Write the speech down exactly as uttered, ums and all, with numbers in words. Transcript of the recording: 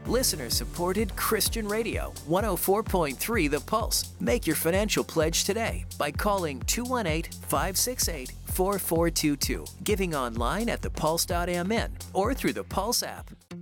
Listener-supported Christian Radio, one oh four point three The Pulse. Make your financial pledge today by calling two one eight, five six eight, four four two two, giving online at the pulse dot m n or through the Pulse app.